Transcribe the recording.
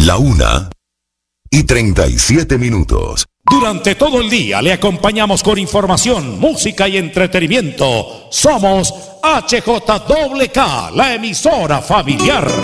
1:37. Durante todo el día le acompañamos con información, música y entretenimiento. Somos HJWK, la emisora familiar.